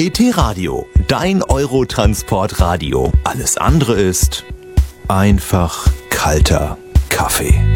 ET-Radio, dein Eurotransport-Radio. Alles andere ist einfach kalter Kaffee.